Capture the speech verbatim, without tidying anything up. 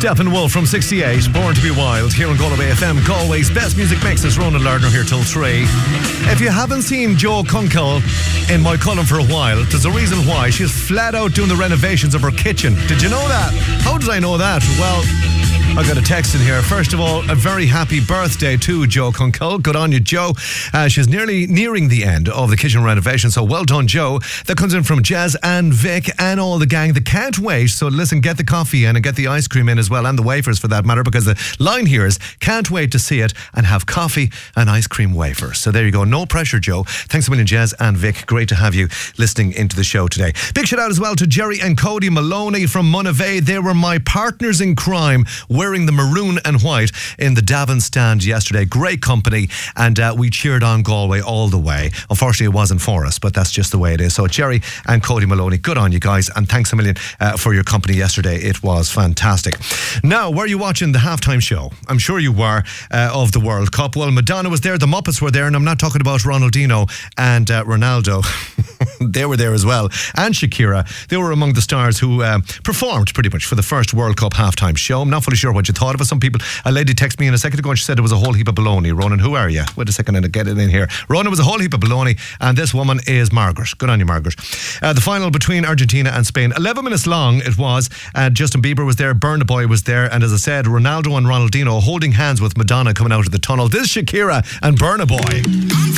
Steppenwolf from sixty-eight, Born to be Wild, here on Galway F M, Galway's best music mixes. Ronan Lardner here till three. If you haven't seen Jo Kunkel in my column for a while, there's a reason why. She's flat out doing the renovations of her kitchen. Did you know that? How did I know that? Well, I got a text in here. First of all, a very happy birthday to Jo Kunkel. Good on you, Jo. Uh, she's nearly nearing the end of the kitchen renovation, so well done, Jo. That comes in from Jazz and Vic and all the gang that can't wait. So listen, get the coffee in and get the ice cream in as well, and the wafers for that matter, because the line here is can't wait to see it and have coffee and ice cream wafers. So there you go. No pressure, Jo. Thanks a million, Jazz and Vic. Great to have you listening into the show today. Big shout out as well to Jerry and Cody Maloney from Monavey. They were my partners in crime, wearing the maroon and white in the Davin stand yesterday. Great company, and uh, we cheered on Galway all the way. Unfortunately, it wasn't for us, but that's just the way it is. So Jerry and Cody Maloney, good on you guys, and thanks a million uh, for your company yesterday. It was fantastic. Now, were you watching the halftime show? I'm sure you were, uh, of the World Cup. Well, Madonna was there, the Muppets were there, and I'm not talking about Ronaldinho and uh, Ronaldo. They were there as well, and Shakira. They were among the stars who uh, performed pretty much for the first World Cup halftime show. I'm not fully sure what you thought of it. Some people, a lady texted me in a second ago and she said it was a whole heap of baloney. Ronan, who are you? Wait a second and get it in here. Ronan, was a whole heap of baloney, and this woman is Margaret. Good on you, Margaret. Uh, the final between Argentina and Spain, eleven minutes long it was, and Justin Bieber was there, Burna Boy was there, and as I said, Ronaldo and Ronaldinho holding hands with Madonna coming out of the tunnel. This is Shakira and Burna Boy.